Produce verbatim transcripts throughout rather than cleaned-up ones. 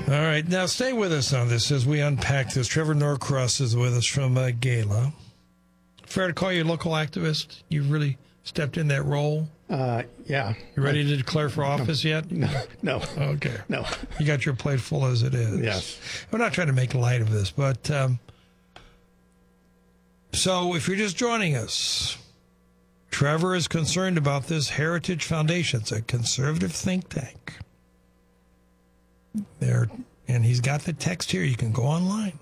All right. Now, stay with us on this as we unpack this. Trevor Norcross is with us from uh, Gala. Fair to call you a local activist? You've really stepped in that role? Uh, yeah. You ready to declare for office no, yet? No. No. Okay. No. You got your plate full as it is. Yes. We're not trying to make light of this, but um, so if you're just joining us, Trevor is concerned about this Heritage Foundation. It's a conservative think tank. There, and he's got the text here. You can go online.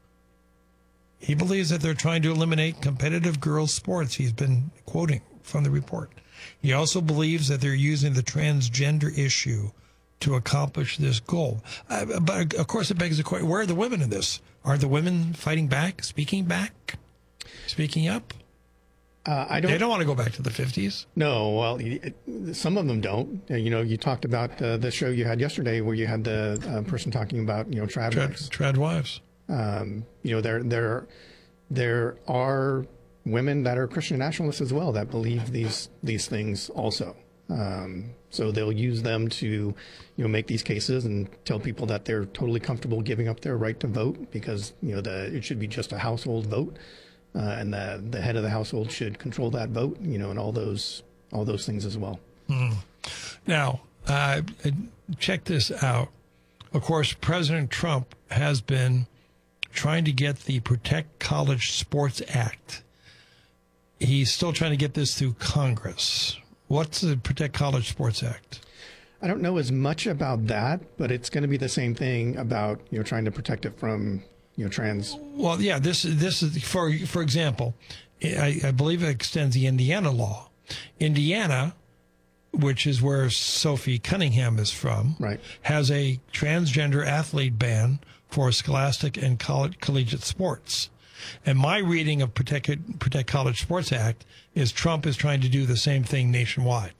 He believes that they're trying to eliminate competitive girls' sports. He's been quoting from the report. He also believes that they're using the transgender issue to accomplish this goal. Uh, but, of course, it begs the question, where are the women in this? Are the women fighting back, speaking back, speaking up? Uh, I don't. They don't want to go back to the fifties. No, well, it, some of them don't. You know, you talked about uh, the show you had yesterday where you had the uh, person talking about, you know, trad Trad, wives. trad wives. Um, you know, there there there are women that are Christian nationalists as well that believe these these things also. Um, so they'll use them to, you know, make these cases and tell people that they're totally comfortable giving up their right to vote because, you know, the it should be just a household vote. Uh, and the the head of the household should control that vote, you know, and all those all those things as well. Mm. Now, uh, check this out. Of course, President Trump has been trying to get the Protect College Sports Act. He's still trying to get this through Congress. What's the Protect College Sports Act? I don't know as much about that, but it's going to be the same thing about, you know, trying to protect it from, you know, trans. Well, yeah, this this is for for example, I, I believe it extends the Indiana law. Indiana, which is where Sophie Cunningham is from, right, has a transgender athlete ban for scholastic and college, collegiate sports. And my reading of Protect Protect College Sports Act is Trump is trying to do the same thing nationwide.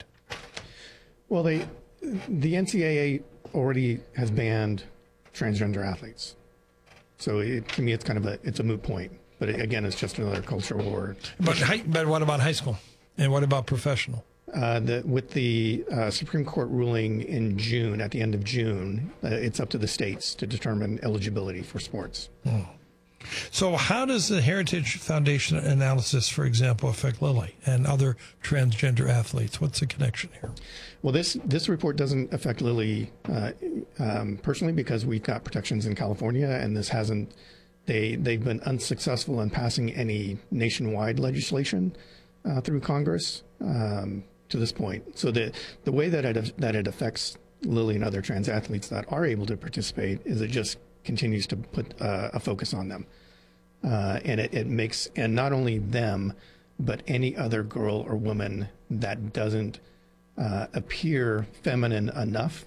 Well, they the N C double A already has banned transgender athletes. So it, to me, it's kind of a it's a moot point. But it, again, it's just another cultural war. But high, but what about high school? And what about professional? Uh, the, with the uh, Supreme Court ruling in June, at the end of June, uh, it's up to the states to determine eligibility for sports. Hmm. So how does the Heritage Foundation analysis, for example, affect Lily and other transgender athletes? What's the connection here? Well, this this report doesn't affect Lily uh, um, personally because we've got protections in California, and this hasn't. They they've been unsuccessful in passing any nationwide legislation uh, through Congress um, to this point. So the the way that it that it affects Lily and other trans athletes that are able to participate is it just continues to put uh, a focus on them. Uh, and it, it makes, and not only them, but any other girl or woman that doesn't uh, appear feminine enough,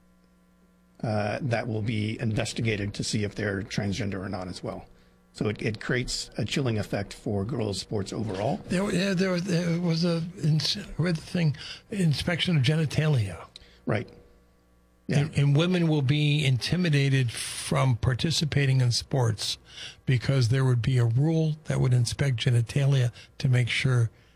uh, that will be investigated to see if they're transgender or not as well. So it, it creates a chilling effect for girls' sports overall. There, yeah, there, was, there was a I read the thing, inspection of genitalia. Right. Yeah. And, and women will be intimidated from participating in sports because there would be a rule that would inspect genitalia to make sure